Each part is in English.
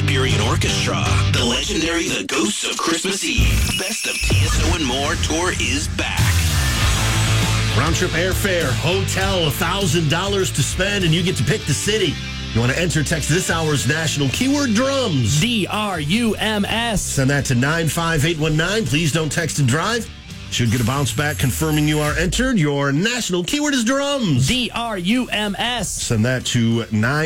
Shakespearean Orchestra, the legendary The Ghosts of Christmas Eve, Best of TSO and More tour is back. Round trip airfare, hotel, $1,000 to spend, and you get to pick the city. You want to enter, text this hour's national keyword drums. DRUMS. Send that to 95819. Please don't text and drive. Should get a bounce back confirming you are entered. Your national keyword is drums. DRUMS. Send that to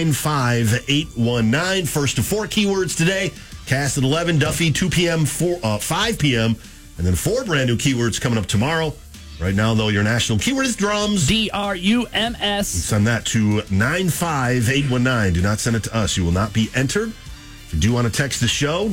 95819. First of 4 keywords today. Cast at 11, Duffy 2 p.m., 5 p.m., and then 4 brand new keywords coming up tomorrow. Right now, though, your national keyword is drums. DRUMS. Send that to 95819. Do not send it to us. You will not be entered. If you do want to text the show,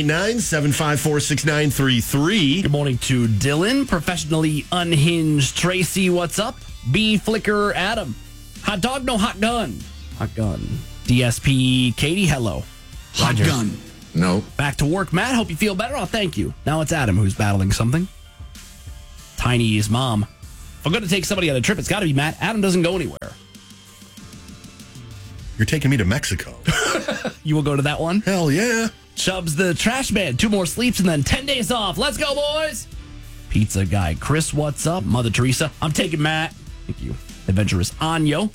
989-754-6933. Good morning to Dylan, professionally unhinged Tracy, what's up? B Flicker Adam. Hot dog, no hot gun. Hot gun. DSP Katie, hello. Hot Roger. gun. No. Back to work, Matt. Hope you feel better. Oh, thank you. Now it's Adam who's battling something. Tiny's mom. If I'm going to take somebody on a trip, it's got to be Matt. Adam doesn't go anywhere. You're taking me to Mexico. You will go to that one? Hell yeah. Chubbs the trash man. 2 more sleeps and then 10 days off. Let's go, boys. Pizza guy Chris, what's up? Mother Teresa, I'm taking Matt. Thank you. Adventurous Anyo.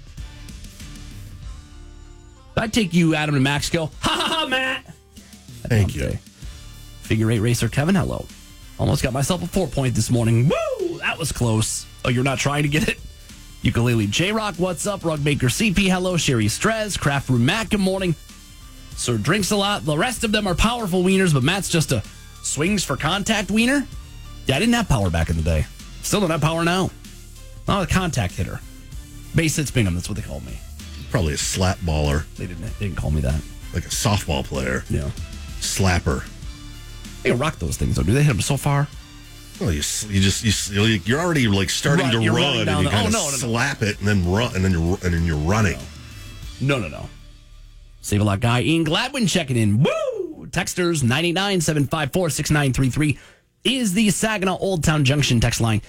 I'd take you, Adam and Max. Go, ha ha ha, Matt. Thank you. Figure 8 racer Kevin, hello. Almost got myself a 4-point this morning. Woo! That was close. Oh, you're not trying to get it? Ukulele J-Rock, what's up? Rug Maker CP, hello. Sherry Strez, Craft Room Matt, good morning. Sir Drinks a Lot. The rest of them are powerful wieners, but Matt's just a swings for contact wiener. Yeah, I didn't have power back in the day. Still don't have power now. Not a contact hitter. Base hits Bingham, that's what they called me. Probably a slap baller. They didn't call me that. Like a softball player. Yeah. Slapper. They can rock those things, though. Do they hit them so far? Well, you're already like starting to You're run, running down and you the- kind of no. slap it and then run, and then you're running. No. Save a lot guy. Ian Gladwin checking in. Woo! Texters 989-754-6933 is the Saginaw Old Town Junction text line.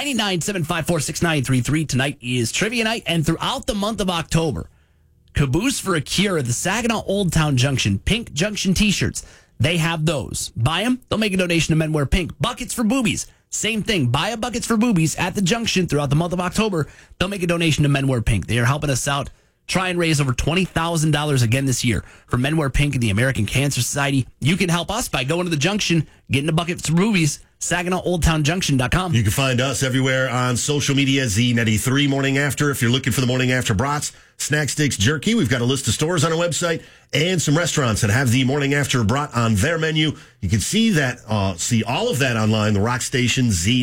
989-754-6933. Tonight is trivia night, and throughout the month of October, Caboose for a Cure at the Saginaw Old Town Junction. Pink Junction t-shirts. They have those. Buy them. They'll make a donation to Men Wear Pink. Buckets for Boobies. Same thing. Buy a Buckets for Boobies at the Junction throughout the month of October. They'll make a donation to Men Wear Pink. They are helping us out. Try and raise over $20,000 again this year for Men Wear Pink and the American Cancer Society. You can help us by going to the Junction, getting a Buckets for Boobies. SaginawOldTownJunction.com. You can find us everywhere on social media, Z93 Morning After. If you're looking for the Morning After brats, snack sticks, jerky, we've got a list of stores on our website and some restaurants that have the Morning After brat on their menu. You can see that, see all of that online, the Rock Station,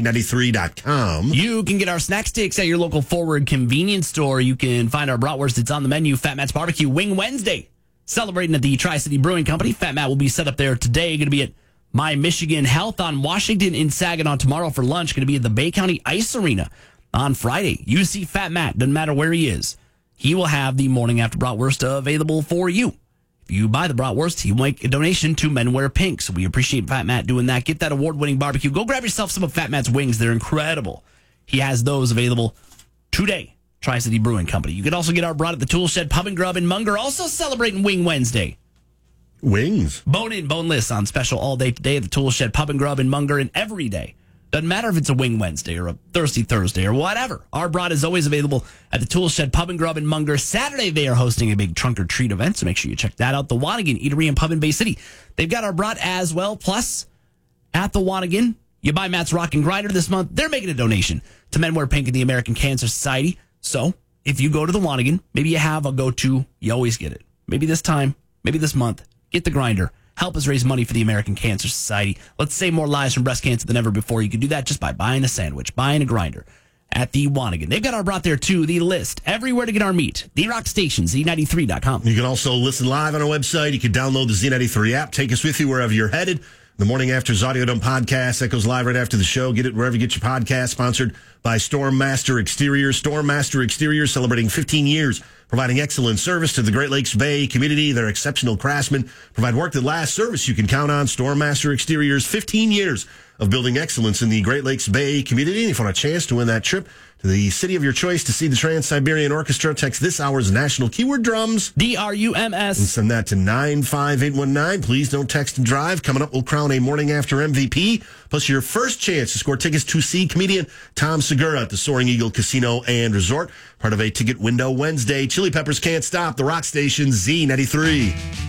Z93.com. You can get our snack sticks at your local Forward convenience store. You can find our bratwurst. It's on the menu. Fat Matt's Barbecue Wing Wednesday. Celebrating at the Tri-City Brewing Company. Fat Matt will be set up there today. Going to be at My Michigan Health on Washington in Saginaw tomorrow for lunch. Going to be at the Bay County Ice Arena on Friday. You see Fat Matt, doesn't matter where he is. He will have the Morning After bratwurst available for you. If you buy the bratwurst, he will make a donation to Men Wear Pink. So we appreciate Fat Matt doing that. Get that award-winning barbecue. Go grab yourself some of Fat Matt's wings. They're incredible. He has those available today. Tri-City Brewing Company. You can also get our brat at the Tool Shed Pub and Grub in Munger. Also celebrating Wing Wednesday. Wings. Bone in, boneless on special all day today at the Tool Shed Pub and Grub in Munger, and every day. Doesn't matter if it's a Wing Wednesday or a Thirsty Thursday or whatever. Our brat is always available at the Tool Shed Pub and Grub in Munger. Saturday, they are hosting a big trunk or treat event, so make sure you check that out. The Wanigan Eatery and Pub in Bay City. They've got our brat as well. Plus, at the Wanigan, you buy Matt's Rock and Grinder this month, they're making a donation to Men Wear Pink and the American Cancer Society. So, if you go to the Wanigan, maybe you have a go-to, you always get it. Maybe this time, maybe this month, get the grinder. Help us raise money for the American Cancer Society. Let's save more lives from breast cancer than ever before. You can do that just by buying a sandwich, buying a grinder at the Wanigan. They've got our brat there, too, the list. Everywhere to get our meat. The Rock Station, Z93.com. You can also listen live on our website. You can download the Z93 app. Take us with you wherever you're headed. The Morning After's Audio Dump podcast that goes live right after the show. Get it wherever you get your podcast. Sponsored by Stormmaster Exteriors. Stormmaster Exteriors celebrating 15 years, providing excellent service to the Great Lakes Bay community. Their exceptional craftsmen provide work that lasts, service you can count on. Stormmaster Exteriors, 15 years of building excellence in the Great Lakes Bay community. And if you want a chance to win that trip to to the city of your choice to see the Trans-Siberian Orchestra. Text this hour's national keyword drums. DRUMS. And send that to 95819. Please don't text and drive. Coming up, we'll crown a morning after MVP. Plus your first chance to score tickets to see comedian Tom Segura at the Soaring Eagle Casino and Resort. Part of a Ticket Window Wednesday. Chili Peppers Can't Stop. The rock station Z93.